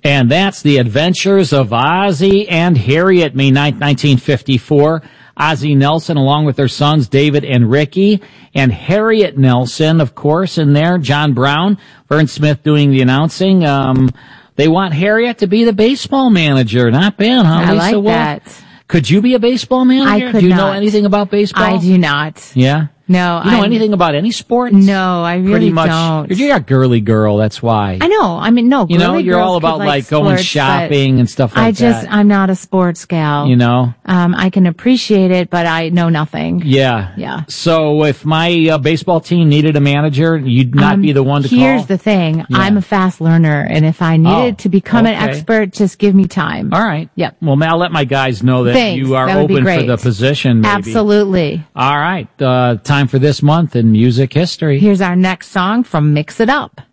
And that's The Adventures of Ozzie and Harriet, May 9th, 1954. Ozzie Nelson, along with their sons, David and Ricky, and Harriet Nelson, of course, in there. John Brown, Vern Smith doing the announcing. They want Harriet to be the baseball manager. Not bad, huh, I Lisa? like that. Could you be a baseball manager? I could Do you not. know anything about baseball? I do not. Yeah? No. You know anything about any sports? No, I really Pretty much, don't. You're a girly girl, that's why. I know. I mean, no. You know, girly you're girls all could about like going sports, shopping and stuff like that. I'm not a sports gal. You know? I can appreciate it, but I know nothing. Yeah. Yeah. So if my baseball team needed a manager, you'd not be the one to call? Here's the thing. Yeah. I'm a fast learner, and if I needed to become an expert, just give me time. All right. Yep. Well, I'll let my guys know that Thanks. you are That would be open for great. the position, maybe. Absolutely. All right. Time for this month in music history. Here's our next song from Mix It Up.